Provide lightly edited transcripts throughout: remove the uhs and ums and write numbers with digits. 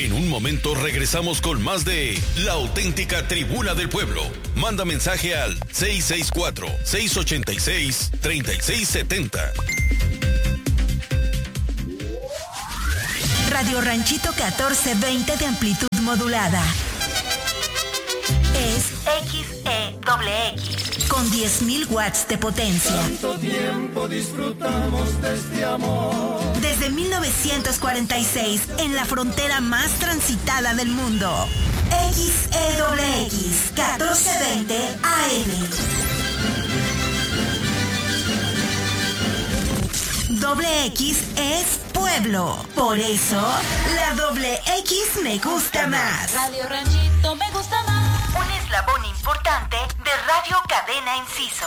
En un momento regresamos con más de La Auténtica Tribuna del Pueblo. Manda mensaje al 664-686-3670. Radio Ranchito 1420 de amplitud modulada. Es XEXX con 10.000 watts de potencia. Tanto tiempo disfrutamos de este amor. Desde 1946, en la frontera más transitada del mundo. XEXX 1420 AM. Doble X es pueblo. Por eso, la doble X me gusta más. Radio Ranchito me gusta más. Un eslabón importante de Radio Cadena Enciso.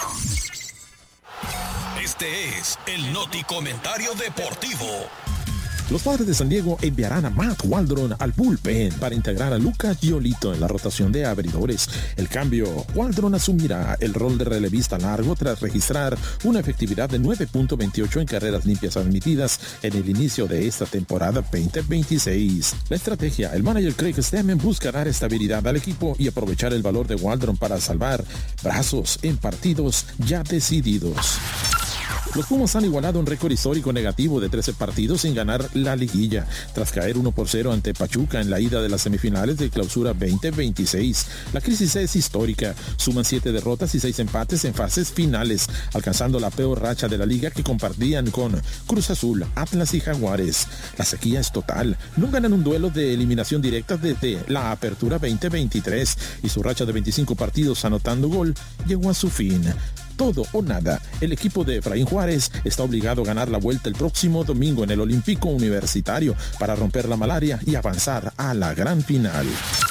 Este es el Noti Comentario Deportivo. Los Padres de San Diego enviarán a Matt Waldron al bullpen para integrar a Lucas Giolito en la rotación de abridores. El cambio, Waldron asumirá el rol de relevista largo tras registrar una efectividad de 9.28 en carreras limpias admitidas en el inicio de esta temporada 2026. La estrategia, el manager Craig Stammen busca dar estabilidad al equipo y aprovechar el valor de Waldron para salvar brazos en partidos ya decididos. Los Pumas han igualado un récord histórico negativo de 13 partidos sin ganar la liguilla, tras caer 1-0 ante Pachuca en la ida de las semifinales de Clausura 2026. La crisis es histórica, suman 7 derrotas y 6 empates en fases finales, alcanzando la peor racha de la liga que compartían con Cruz Azul, Atlas y Jaguares. La sequía es total, no ganan un duelo de eliminación directa desde la apertura 2023 y su racha de 25 partidos anotando gol llegó a su fin. Todo o nada. El equipo de Efraín Juárez está obligado a ganar la vuelta el próximo domingo en el Olímpico Universitario para romper la malaria y avanzar a la gran final.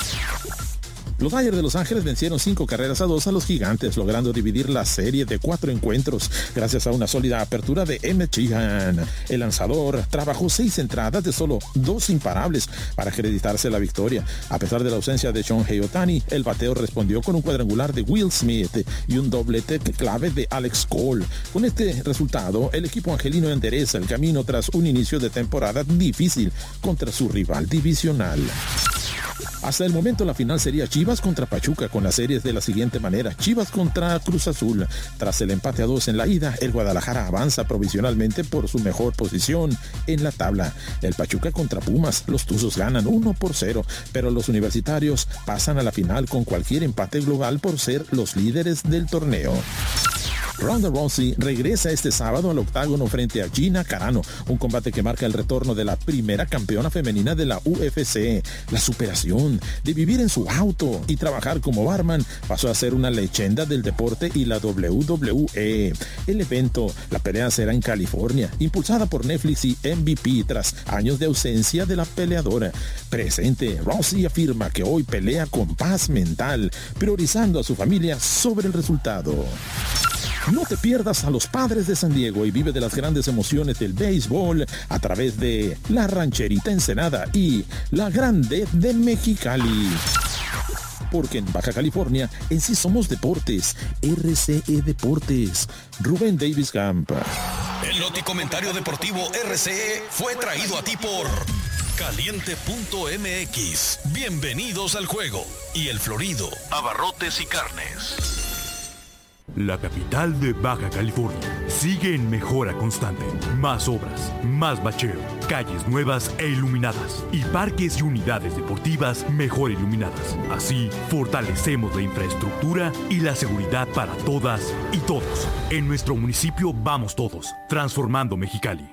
Los Dodgers de Los Ángeles vencieron 5-2 a los Gigantes, logrando dividir la serie de 4 encuentros gracias a una sólida apertura de Emmett Sheehan. El lanzador trabajó 6 entradas de solo 2 imparables para acreditarse la victoria. A pesar de la ausencia de Shohei Ohtani, el bateo respondió con un cuadrangular de Will Smith y un doblete clave de Alex Cole. Con este resultado, el equipo angelino endereza el camino tras un inicio de temporada difícil contra su rival divisional. Hasta el momento la final sería Chivas contra Pachuca, con las series de la siguiente manera: Chivas contra Cruz Azul. Tras el empate a 2 en la ida, el Guadalajara avanza provisionalmente por su mejor posición en la tabla. El Pachuca contra Pumas, los Tuzos ganan 1-0, pero los universitarios pasan a la final con cualquier empate global por ser los líderes del torneo. Ronda Rousey regresa este sábado al octágono frente a Gina Carano, un combate que marca el retorno de la primera campeona femenina de la UFC. La superación de vivir en su auto y trabajar como barman pasó a ser una leyenda del deporte y la WWE. El evento, la pelea será en California, impulsada por Netflix y MVP tras años de ausencia de la peleadora. Presente, Rousey afirma que hoy pelea con paz mental, priorizando a su familia sobre el resultado. No te pierdas a los Padres de San Diego y vive de las grandes emociones del béisbol a través de La Rancherita Ensenada y La Grande de Mexicali. Porque en Baja California, en sí somos deportes. RCE Deportes. Rubén Davis Camp. El Noti Comentario Deportivo RCE fue traído a ti por Caliente.mx. Bienvenidos al juego. Y El Florido, abarrotes y carnes. La capital de Baja California sigue en mejora constante. Más obras, más bacheo, calles nuevas e iluminadas y parques y unidades deportivas mejor iluminadas. Así, fortalecemos la infraestructura y la seguridad para todas y todos. En nuestro municipio vamos todos, transformando Mexicali.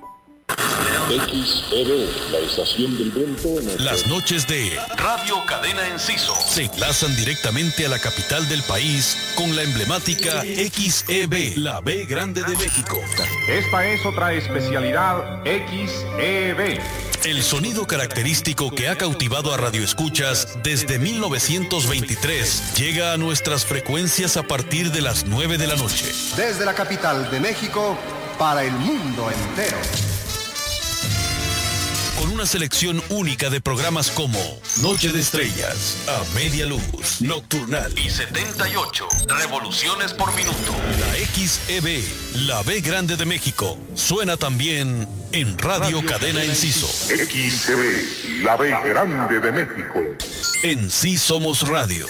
XEB, la estación del viento. Las noches de Radio Cadena Enciso se enlazan directamente a la capital del país con la emblemática XEB, la B Grande de México. Esta es otra especialidad XEB. El sonido característico que ha cautivado a radioescuchas desde 1923 llega a nuestras frecuencias a partir de las 9 de la noche. Desde la capital de México para el mundo entero. Con una una selección única de programas como Noche de Estrellas, A Media Luz, Nocturnal y 78 revoluciones por minuto. La XEB, la B Grande de México, suena también en Radio Cadena Enciso. XCB, la B Grande de México. En Sí Somos Radio.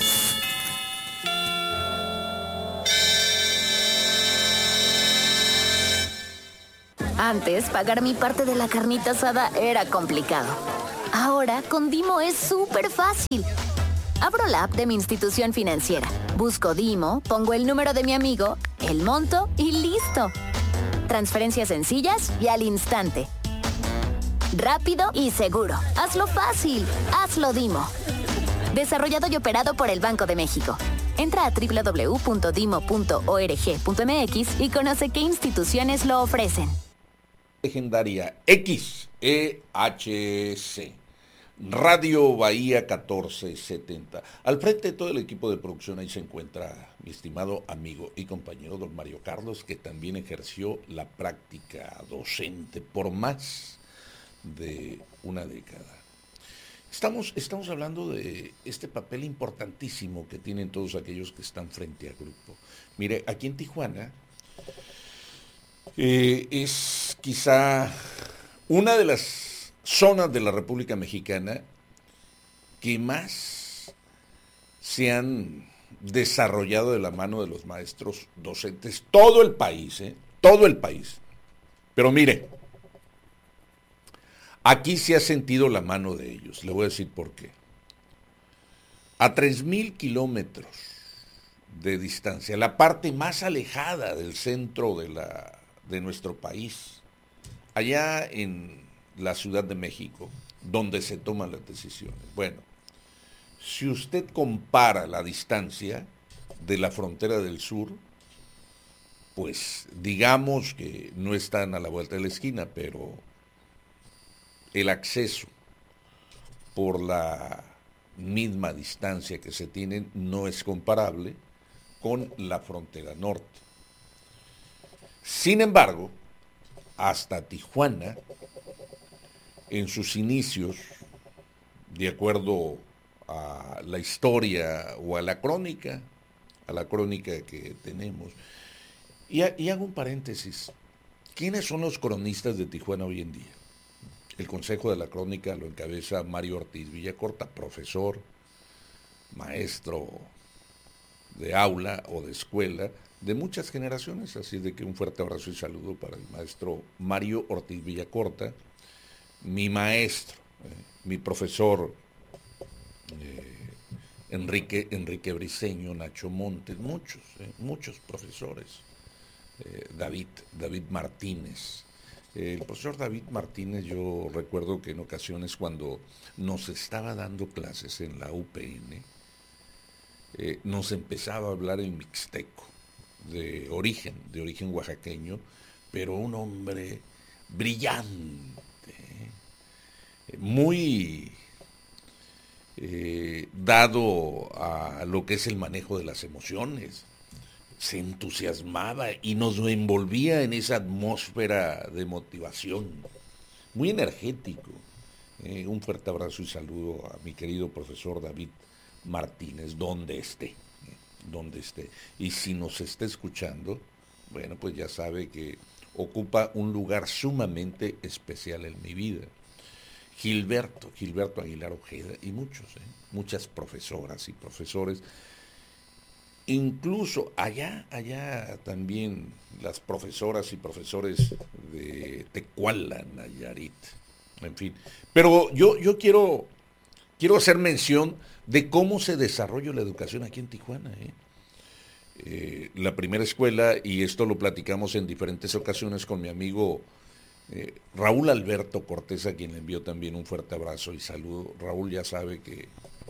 Antes, pagar mi parte de la carnita asada era complicado. Ahora, con Dimo es súper fácil. Abro la app de mi institución financiera, busco Dimo, pongo el número de mi amigo, el monto y listo. Transferencias sencillas y al instante. Rápido y seguro. Hazlo fácil. Hazlo Dimo. Desarrollado y operado por el Banco de México. Entra a www.dimo.org.mx y conoce qué instituciones lo ofrecen. Legendaria XEHC, Radio Bahía 1470. Al frente de todo el equipo de producción ahí se encuentra mi estimado amigo y compañero don Mario Carlos, que también ejerció la práctica docente por más de una década. Estamos hablando de este papel importantísimo que tienen todos aquellos que están frente al grupo. Mire, aquí en Tijuana es quizá una de las zonas de la República Mexicana que más se han desarrollado de la mano de los maestros docentes. Todo el país, todo el país. Pero mire, aquí se ha sentido la mano de ellos. Le voy a decir por qué. A 3,000 kilómetros de distancia, la parte más alejada del centro de nuestro país, allá en la Ciudad de México, donde se toman las decisiones. Bueno, si usted compara la distancia de la frontera del sur, pues digamos que no están a la vuelta de la esquina, pero el acceso por la misma distancia que se tienen no es comparable con la frontera norte. Sin embargo, hasta Tijuana, en sus inicios, de acuerdo a la historia o a la crónica que tenemos, y hago un paréntesis, ¿quiénes son los cronistas de Tijuana hoy en día? El Consejo de la Crónica lo encabeza Mario Ortiz Villacorta, profesor, maestro de aula o de escuela de muchas generaciones, así de que un fuerte abrazo y saludo para el maestro Mario Ortiz Villacorta, mi maestro, mi profesor Enrique Briceño, Nacho Montes, muchos profesores, David Martínez. El profesor David Martínez, yo recuerdo que en ocasiones cuando nos estaba dando clases en la UPN, nos empezaba a hablar en mixteco, de origen oaxaqueño, pero un hombre brillante, muy dado a lo que es el manejo de las emociones. Se entusiasmaba y nos envolvía en esa atmósfera de motivación, muy energético. Un fuerte abrazo y saludo a mi querido profesor David Martínez, donde esté. Y si nos está escuchando, bueno, pues ya sabe que ocupa un lugar sumamente especial en mi vida. Gilberto Aguilar Ojeda y muchas profesoras y profesores. Incluso allá también las profesoras y profesores de Tecuala, Nayarit, en fin. Pero yo quiero hacer mención de cómo se desarrolla la educación aquí en Tijuana. La primera escuela, y esto lo platicamos en diferentes ocasiones con mi amigo Raúl Alberto Cortés, a quien le envío también un fuerte abrazo y saludo. Raúl ya sabe que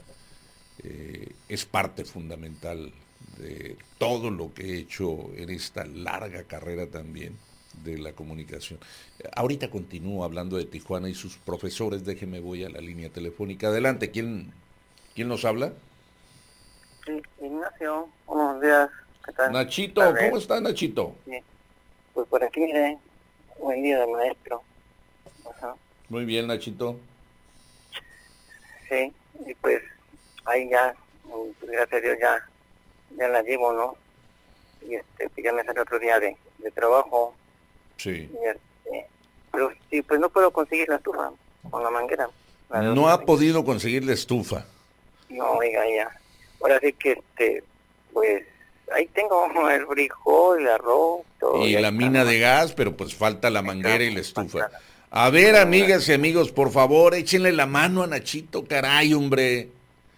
es parte fundamental de todo lo que he hecho en esta larga carrera también de la comunicación. Ahorita continúo hablando de Tijuana y sus profesores. Déjeme, voy a la línea telefónica. Adelante, ¿quién nos habla? Sí, Ignacio, buenos días. ¿Qué tal? Nachito, ¿cómo está Nachito? Sí. Pues por aquí, buen día de maestro. Ajá. Muy bien, Nachito. Sí, y pues ahí ya, pues, gracias a Dios ya la llevo, ¿no? Y pues ya me sale otro día de trabajo. Sí. Y pero sí, pues no puedo conseguir la estufa con la manguera. No ha podido conseguir la estufa. No, oiga, ya. Ahora sí que, pues, ahí tengo el frijol, el arroz, todo. Y la mina de gas, pero pues falta la manguera y la estufa. A ver, amigas y amigos, por favor, échenle la mano a Nachito, caray, hombre.